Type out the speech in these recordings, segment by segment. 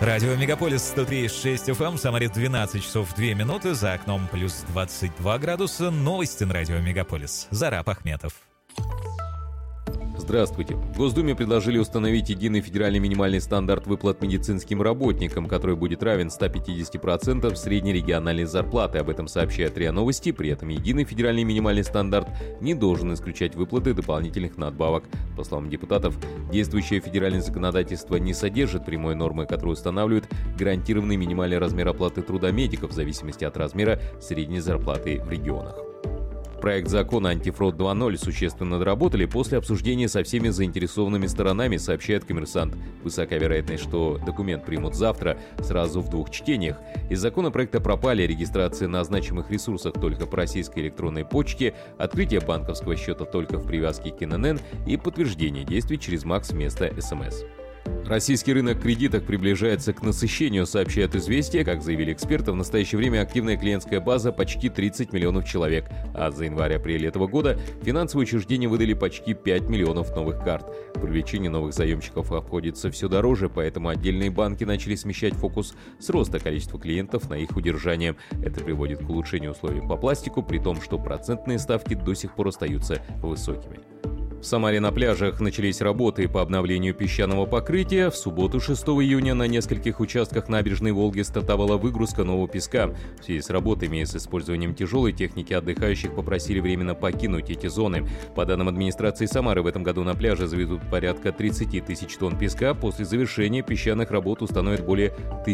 Радио Мегаполис 103.6 FM, в Самаре 12 часов 2 минуты, за окном плюс 22 градуса. Новости на Радио Мегаполис. Зараб Ахметов. Здравствуйте. В Госдуме предложили установить единый федеральный минимальный стандарт выплат медицинским работникам, который будет равен 150% средней региональной зарплаты. Об этом сообщает РИА Новости. При этом единый федеральный минимальный стандарт не должен исключать выплаты дополнительных надбавок. По словам депутатов, действующее федеральное законодательство не содержит прямой нормы, которая устанавливает гарантированный минимальный размер оплаты труда медиков в зависимости от размера средней зарплаты в регионах. Проект закона «Антифрод 2.0» существенно доработали после обсуждения со всеми заинтересованными сторонами, сообщает «Коммерсант». Высока вероятность, что документ примут завтра сразу в 2 чтениях. Из законопроекта пропали регистрация на значимых ресурсах только по российской электронной почте, открытие банковского счета только в привязке к ННН и подтверждение действий через МАКС вместо СМС. Российский рынок кредиток приближается к насыщению, сообщает «Известия». Как заявили эксперты, в настоящее время активная клиентская база почти 30 миллионов человек, а за январь-апрель этого года финансовые учреждения выдали почти 5 миллионов новых карт. Привлечение новых заемщиков обходится все дороже, поэтому отдельные банки начали смещать фокус с роста количества клиентов на их удержание. Это приводит к улучшению условий по пластику, при том, что процентные ставки до сих пор остаются высокими. В Самаре на пляжах начались работы по обновлению песчаного покрытия. В субботу 6 июня на нескольких участках набережной Волги стартовала выгрузка нового песка. В связи с работами с использованием тяжелой техники отдыхающих попросили временно покинуть эти зоны. По данным администрации Самары, в этом году на пляже завезут порядка 30 тысяч тонн песка. После завершения песчаных работ установят более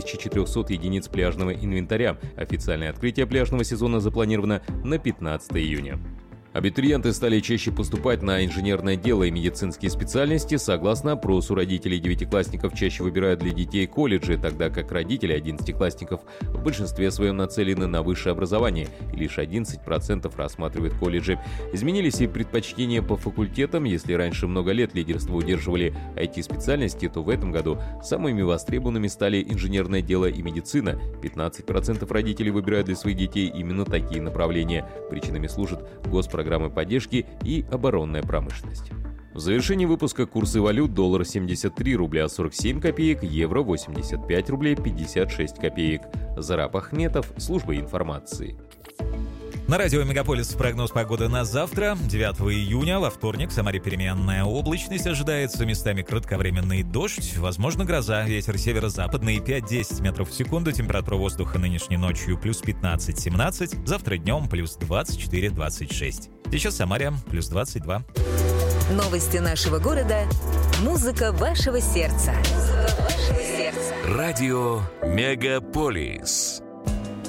1400 единиц пляжного инвентаря. Официальное открытие пляжного сезона запланировано на 15 июня. Абитуриенты стали чаще поступать на инженерное дело и медицинские специальности. Согласно опросу, родители девятиклассников чаще выбирают для детей колледжи, тогда как родители 11-классников в большинстве своем нацелены на высшее образование, и лишь 11% рассматривают колледжи. Изменились и предпочтения по факультетам. Если раньше много лет лидерство удерживали IT-специальности, то в этом году самыми востребованными стали инженерное дело и медицина. 15% родителей выбирают для своих детей именно такие направления. Причинами служат госпрограммы поддержки и оборонная промышленность. В завершении выпуска курсы валют: доллар 73 рубля 47 копеек, евро 85 рублей 56 копеек. Зараб Ахметов, служба информации. На радио Мегаполис прогноз погоды на завтра, 9 июня, во вторник. В Самаре переменная облачность ожидается, местами кратковременный дождь, возможно гроза, ветер северо-западный 5-10 метров в секунду, температура воздуха нынешней ночью плюс 15-17, завтра днем плюс 24-26. Сейчас в Самаре плюс 22. Новости нашего города, музыка вашего сердца. Радио Мегаполис.